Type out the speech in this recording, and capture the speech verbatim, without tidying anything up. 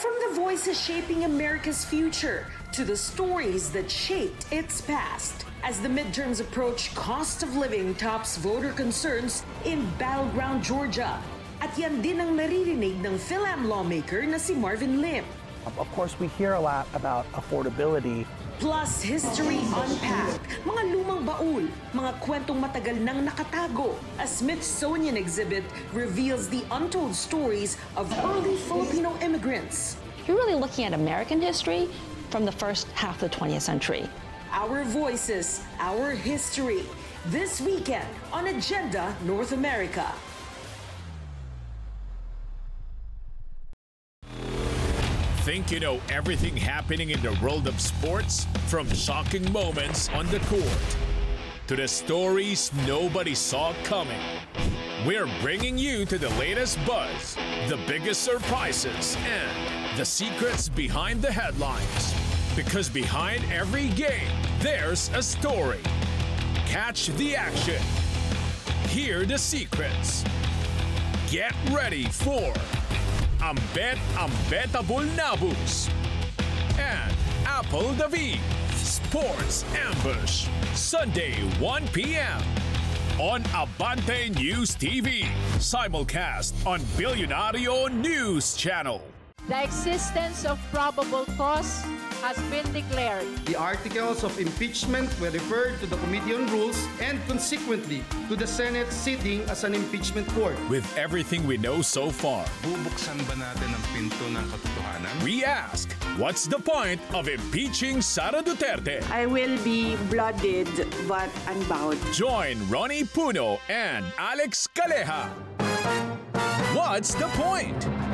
From the voices shaping America's future to the stories that shaped its past. As the midterms approach, cost of living tops voter concerns in battleground Georgia. At yan din ang naririnig ng Phil-Am lawmaker na si Marvin Lim. Of course, we hear a lot about affordability. Plus, history unpacked, mga lumang baul, mga kwentong matagal nang nakatago. A Smithsonian exhibit reveals the untold stories of early Filipino immigrants. You're really looking at American history from the first half of the twentieth century. Our voices, our history. This weekend on Agenda North America. Think you know everything happening in the world of sports? From shocking moments on the court to the stories nobody saw coming. We're bringing you to the latest buzz, the biggest surprises, and the secrets behind the headlines. Because behind every game, there's a story. Catch the action. Hear the secrets. Get ready for Ambet Ambetable Nabus and Apple David Sports Ambush, Sunday one p.m. on Abante News T V, simulcast on Billionario News Channel. The existence of probable cause has been declared. The articles of impeachment were referred to the Committee on Rules and consequently to the Senate sitting as an impeachment court. With everything we know so far, bubuksan ba natin ang pinto ng katotohanan? we ask, what's the point of impeaching Sara Duterte? I will be blooded but unbowed. Join Ronnie Puno and Alex Calleja. What's the point?